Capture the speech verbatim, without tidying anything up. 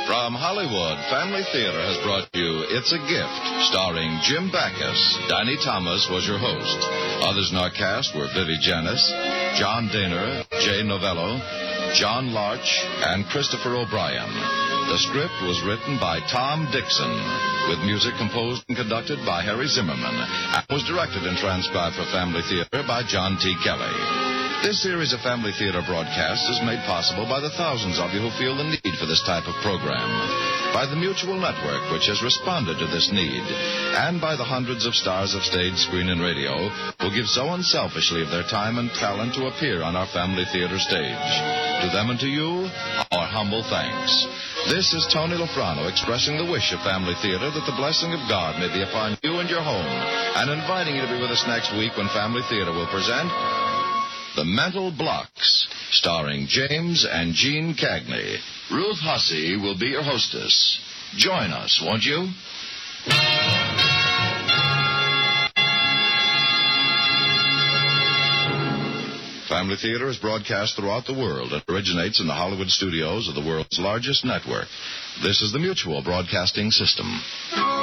From Hollywood, Family Theater has brought you It's a Gift, starring Jim Backus. Danny Thomas was your host. Others in our cast were Vivi Janis, John Daner, Jay Novello, John Larch, and Christopher O'Brien. The script was written by Tom Dixon, with music composed and conducted by Harry Zimmerman, and was directed and transcribed for Family Theater by John T. Kelly. This series of Family Theater broadcasts is made possible by the thousands of you who feel the need for this type of program, by the Mutual Network, which has responded to this need, and by the hundreds of stars of stage, screen, and radio who give so unselfishly of their time and talent to appear on our Family Theater stage. To them and to you, our humble thanks. This is Tony Lofrano expressing the wish of Family Theater that the blessing of God may be upon you and your home, and inviting you to be with us next week when Family Theater will present The Mental Blocks, starring James and Jean Cagney. Ruth Hussey will be your hostess. Join us, won't you? Family Theater is broadcast throughout the world and originates in the Hollywood studios of the world's largest network. This is the Mutual Broadcasting System.